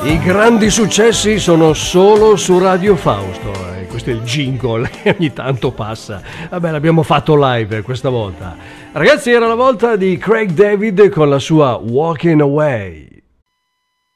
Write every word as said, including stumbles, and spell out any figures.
I grandi successi sono solo su Radio Fausto. Eh, questo è il jingle che ogni tanto passa. Vabbè, l'abbiamo fatto live questa volta. Ragazzi, era la volta di Craig David con la sua Walking Away.